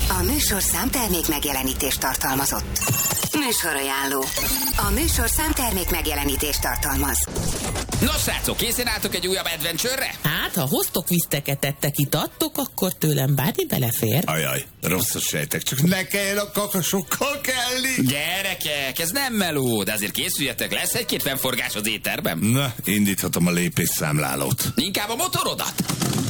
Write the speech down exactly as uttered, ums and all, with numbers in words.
A műsor számtermék megjelenítést tartalmazott. Műsorajánló. A műsor számtermék megjelenítést tartalmaz. Nos, srácok, készen álltok egy újabb adventure-re? Hát, ha hoztok viszteket, ettek, itattok, akkor tőlem bármi belefér. Ajaj, rosszos sejtek, csak ne kelljen a kakasokkal kelni. Gyerekek, ez nem meló, de azért készüljetek, lesz egy-két fennforgás az étterben. Na, indíthatom a lépésszámlálót. Inkább a motorodat.